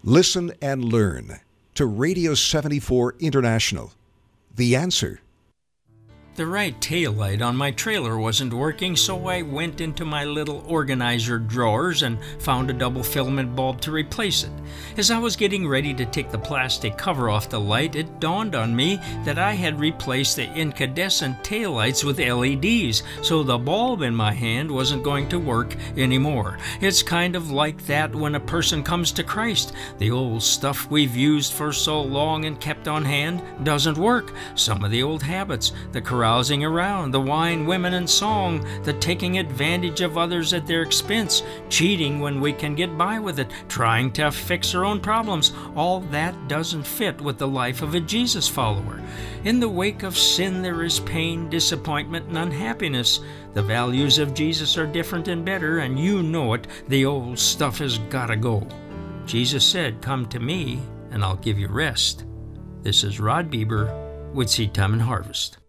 Listen and learn to Radio 74 International. The answer. The right taillight on my trailer wasn't working, so I went into my little organizer drawers and found a double filament bulb to replace it. As I was getting ready to take the plastic cover off the light, it dawned on me that I had replaced the incandescent taillights with LEDs, so the bulb in my hand wasn't going to work anymore. It's kind of like that when a person comes to Christ. The old stuff we've used for so long and kept on hand doesn't work. Some of the old habits, the carousing around, the wine, women, and song, the taking advantage of others at their expense, cheating when we can get by with it, trying to fix our own problems, all that doesn't fit with the life of a Jesus follower. In the wake of sin, there is pain, disappointment, and unhappiness. The values of Jesus are different and better, and you know it. The old stuff has got to go. Jesus said, "Come to me, and I'll give you rest." This is Rod Bieber with Seed Time and Harvest.